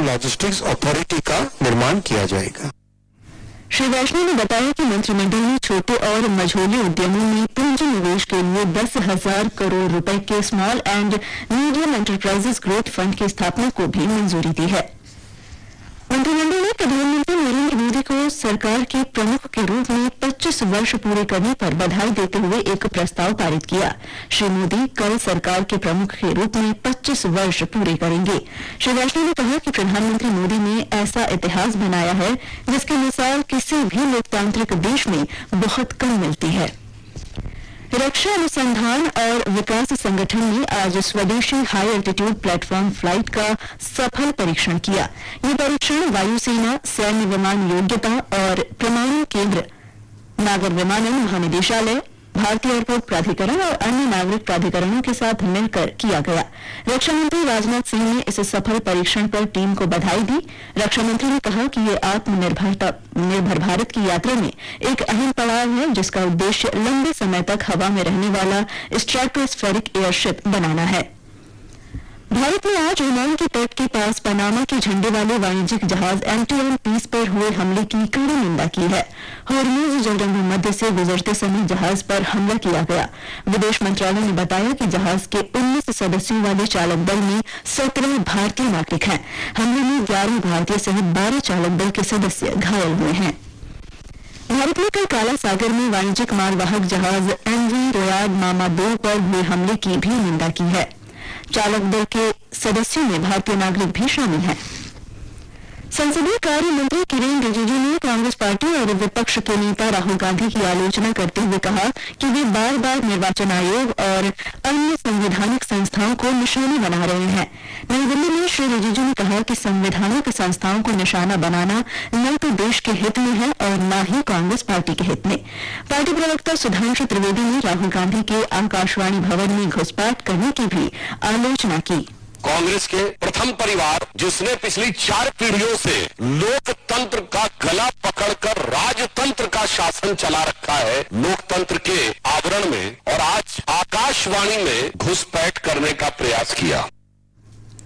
Logistics authority का निर्माण किया जाएगा। श्री वैष्णव ने बताया कि मंत्रिमंडल ने छोटे और मझोले उद्यमों में पूंजी निवेश के लिए 10,000 करोड़ रुपए के small and medium enterprises growth fund की स्थापना को भी मंजूरी दी है। मंत्रिमंडल ने प्रधानमंत्री नरेंद्र मोदी को सरकार के प्रमुख के रूप में 25 वर्ष पूरे करने पर बधाई देते हुए एक प्रस्ताव पारित किया। श्री मोदी कल सरकार के प्रमुख के रूप में 25 वर्ष पूरे करेंगे। श्री वैष्णव ने कहा कि प्रधानमंत्री मोदी ने ऐसा इतिहास बनाया है जिसकी मिसाल किसी भी लोकतांत्रिक देश में बहुत कम मिलती है। रक्षा अनुसंधान और विकास संगठन ने आज स्वदेशी हाई एल्टीट्यूड प्लेटफॉर्म फ्लाइट का सफल परीक्षण किया। ये परीक्षण वायुसेना, सैन्य विमान योग्यता और प्रमाणन केंद्र, नागर विमानन महानिदेशालय, भारतीय एयरपोर्ट प्राधिकरण और अन्य नागरिक प्राधिकरणों के साथ मिलकर किया गया। रक्षा मंत्री राजनाथ सिंह ने इस सफल परीक्षण पर टीम को बधाई दी। रक्षा मंत्री ने कहा कि ये आत्मनिर्भर भारत की यात्रा में एक अहम पड़ाव है, जिसका उद्देश्य लंबे समय तक हवा में रहने वाला स्ट्रेटोस्फेरिक एयरशिप बनाना है। भारत ने आज ओमान के तट के पास पनामा के झंडे वाले वाणिज्यिक जहाज MT पीस पर हुए हमले की कड़ी निंदा की है। हॉर्मुज जलरंग मध्य से गुजरते समय जहाज पर हमला किया गया। विदेश मंत्रालय ने बताया कि जहाज के 19 सदस्यों वाले चालक दल में 17 भारतीय नागरिक हैं। हमले में 11 भारतीय सहित 12 चालक दल के सदस्य घायल हुए हैं। भारत ने कल काला सागर में वाणिज्यिक मालवाहक जहाज MV रोयाद मामा 2 पर हुए हमले की भी निंदा की है। चालक दल के सदस्यों में भारतीय नागरिक भी शामिल हैं। संसदीय कार्य मंत्री किरेन रिजिजू ने कांग्रेस पार्टी और विपक्ष के नेता राहुल गांधी की आलोचना करते हुए कहा कि वे बार बार निर्वाचन आयोग और अन्य संवैधानिक संस्थाओं को निशाना बना रहे हैं। नई दिल्ली में श्री रिजिजू ने कहा कि संवैधानिक संस्थाओं को निशाना बनाना न तो देश के हित में है और न ही कांग्रेस पार्टी के हित में। पार्टी प्रवक्ता सुधांशु त्रिवेदी ने राहुल गांधी के आकाशवाणी भवन में घुसपैठ करने की भी आलोचना की। कांग्रेस के प्रथम परिवार, जिसने पिछली 4 पीढ़ियों से लोकतंत्र का गला पकड़कर राजतंत्र का शासन चला रखा है, लोकतंत्र के आवरण में, और आज आकाशवाणी में घुसपैठ करने का प्रयास किया।